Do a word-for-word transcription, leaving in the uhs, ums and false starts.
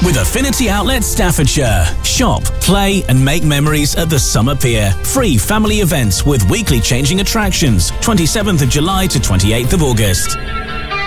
with Affinity Outlet Staffordshire. Shop, play and make memories at the Summer Pier. Free family events with weekly changing attractions, twenty-seventh of July to twenty-eighth of August.